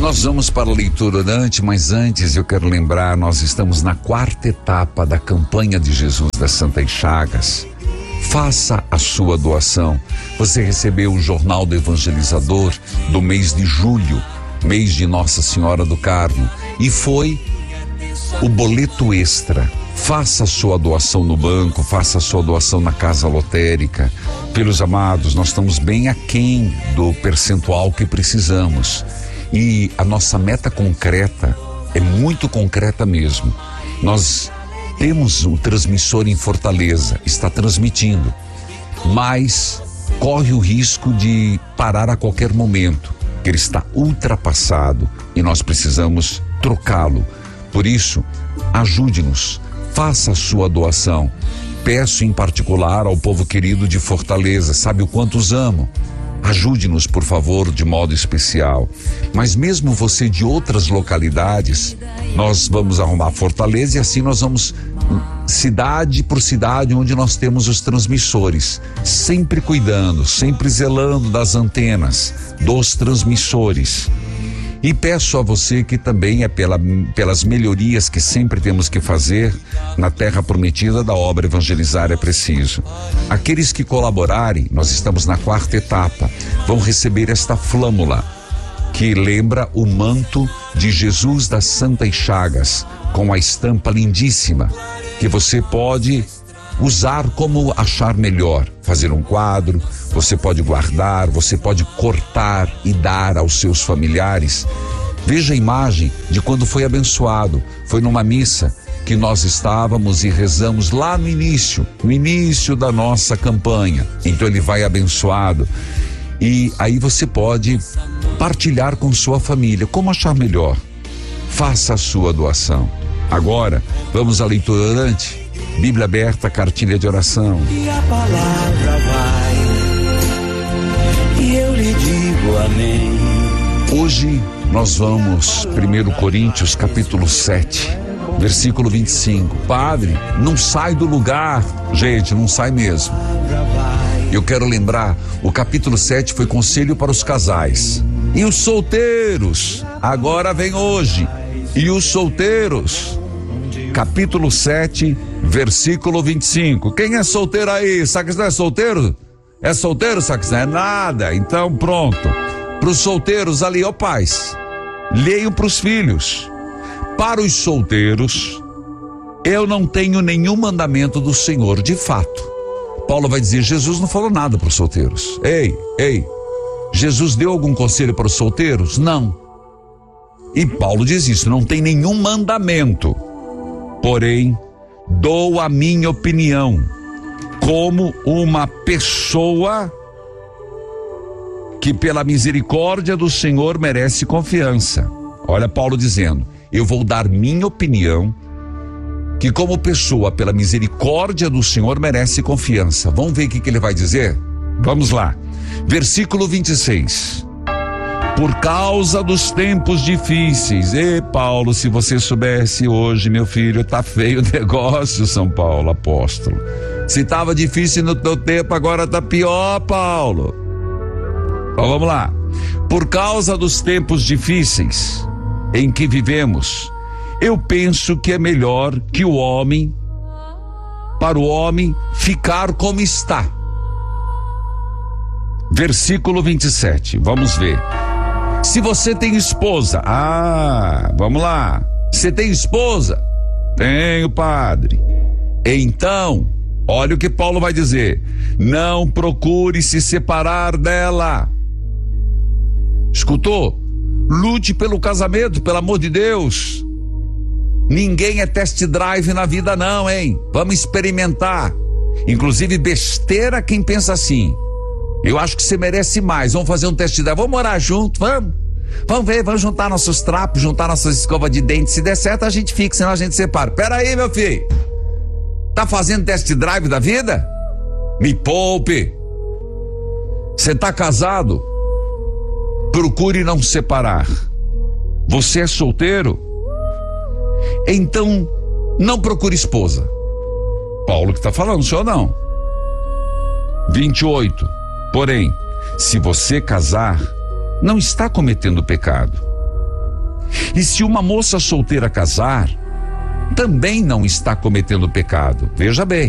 Nós vamos para a leitura orante, mas antes eu quero lembrar, nós estamos na 4ª etapa da campanha de Jesus das Santas Chagas. Faça a sua doação. Você recebeu o Jornal do Evangelizador do mês de julho, mês de Nossa Senhora do Carmo, e foi o boleto extra. Faça a sua doação no banco, faça a sua doação na casa lotérica. Pelos amados, nós estamos bem aquém do percentual que precisamos. E a nossa meta concreta é muito concreta mesmo. Nós temos o transmissor em Fortaleza, está transmitindo, mas corre o risco de parar a qualquer momento, que ele está ultrapassado e nós precisamos trocá-lo. Por isso, ajude-nos, faça a sua doação. Peço em particular ao povo querido de Fortaleza, sabe o quanto os amo. Ajude-nos, por favor, de modo especial. Mas mesmo você de outras localidades, nós vamos arrumar Fortaleza e assim nós vamos cidade por cidade onde nós temos os transmissores, sempre cuidando, sempre zelando das antenas, dos transmissores. E peço a você que também é pelas melhorias que sempre temos que fazer na terra prometida da obra Evangelizar é Preciso. Aqueles que colaborarem, nós estamos na 4ª etapa, vão receber esta flâmula que lembra o manto de Jesus das Santas Chagas, com a estampa lindíssima, que você pode usar como achar melhor, fazer um quadro, você pode guardar, você pode cortar e dar aos seus familiares. Veja a imagem de quando foi abençoado, foi numa missa que nós estávamos e rezamos lá no início da nossa campanha. Então ele vai abençoado e aí você pode partilhar com sua família, como achar melhor. Faça a sua doação. Agora, vamos à leitura orante. Bíblia aberta, cartilha de oração. E a palavra vai, e eu lhe digo amém. Hoje nós vamos, 1 Coríntios capítulo 7, versículo 25. Padre, não sai do lugar. Gente, não sai mesmo. Eu quero lembrar, o capítulo 7 foi conselho para os casais. E os solteiros, agora vem hoje. E os solteiros, capítulo 7, versículo 25. Quem é solteiro aí? Sacristão é solteiro? É solteiro, sacristão? É nada. Então pronto. Para os solteiros ali, ó pais, leiam para os filhos. Para os solteiros, eu não tenho nenhum mandamento do Senhor, de fato. Paulo vai dizer, Jesus não falou nada para os solteiros. Ei, Jesus deu algum conselho para os solteiros? Não. E Paulo diz isso, não tem nenhum mandamento. Porém, dou a minha opinião como uma pessoa que pela misericórdia do Senhor merece confiança. Olha Paulo dizendo, eu vou dar minha opinião que como pessoa pela misericórdia do Senhor merece confiança. Vamos ver o que ele vai dizer? Vamos lá. Versículo 26. Por causa dos tempos difíceis. Paulo, se você soubesse hoje, meu filho, tá feio o negócio, São Paulo, apóstolo. Se tava difícil no teu tempo, agora tá pior, Paulo. Então vamos lá. Por causa dos tempos difíceis em que vivemos, eu penso que é melhor que para o homem ficar como está. Versículo 27, vamos ver. Se você tem esposa, vamos lá. Você tem esposa? Tenho, padre. Então, olha o que Paulo vai dizer. Não procure se separar dela. Escutou? Lute pelo casamento, pelo amor de Deus. Ninguém é test drive na vida não, hein? Vamos experimentar. Inclusive besteira quem pensa assim. Eu acho que você merece mais. Vamos fazer um teste drive. Vamos morar junto, vamos. Vamos ver, vamos juntar nossos trapos, juntar nossas escovas de dente. Se der certo, a gente fica, senão a gente separa. Pera aí, meu filho. Tá fazendo test drive da vida? Me poupe. Você tá casado? Procure não separar. Você é solteiro? Então, não procure esposa. Paulo que tá falando, senhor não. 28. Porém, se você casar, não está cometendo pecado. E se uma moça solteira casar, também não está cometendo pecado. Veja bem,